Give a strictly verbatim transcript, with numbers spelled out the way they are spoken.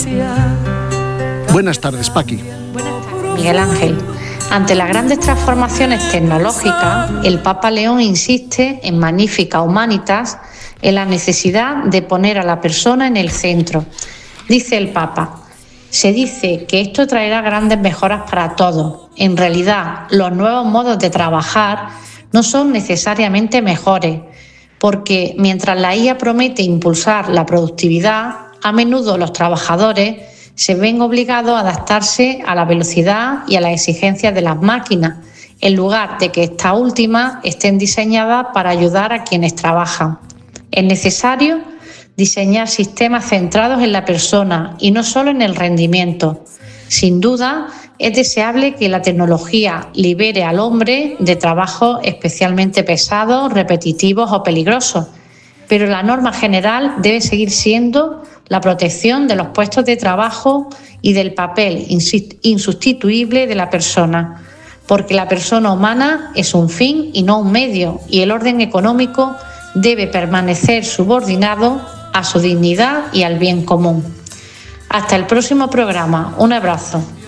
Buenas tardes, Paqui. Miguel Ángel. Ante las grandes transformaciones tecnológicas, el Papa León insiste en Magnificat Humanitas en la necesidad de poner a la persona en el centro. Dice el Papa: se dice que esto traerá grandes mejoras para todos. En realidad, los nuevos modos de trabajar no son necesariamente mejores, porque mientras la I A promete impulsar la productividad, a menudo los trabajadores se ven obligados a adaptarse a la velocidad y a las exigencias de las máquinas, en lugar de que estas últimas estén diseñadas para ayudar a quienes trabajan. Es necesario diseñar sistemas centrados en la persona y no solo en el rendimiento. Sin duda, es deseable que la tecnología libere al hombre de trabajos especialmente pesados, repetitivos o peligrosos, pero la norma general debe seguir siendo la protección de los puestos de trabajo y del papel insustituible de la persona, porque la persona humana es un fin y no un medio, y el orden económico debe permanecer subordinado a su dignidad y al bien común. Hasta el próximo programa. Un abrazo.